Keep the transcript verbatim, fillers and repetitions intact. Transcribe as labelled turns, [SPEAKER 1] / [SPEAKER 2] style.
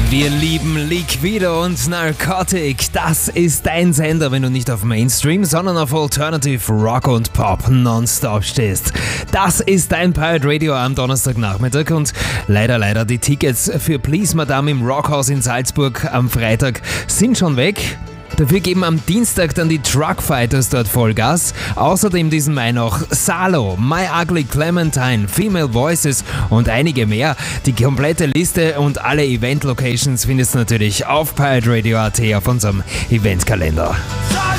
[SPEAKER 1] Wir lieben Liquido und Narcotic. Das ist dein Sender, wenn du nicht auf Mainstream, sondern auf Alternative Rock und Pop nonstop stehst. Das ist dein Pirate Radio am Donnerstagnachmittag und leider, leider die Tickets für Please Madame im Rockhaus in Salzburg am Freitag sind schon weg. Dafür geben am Dienstag dann die Truckfighters dort Vollgas. Außerdem diesen Mai noch Salo, My Ugly Clementine, Female Voices und einige mehr. Die komplette Liste und alle Event-Locations findest du natürlich auf pirate radio punkt at auf unserem Eventkalender.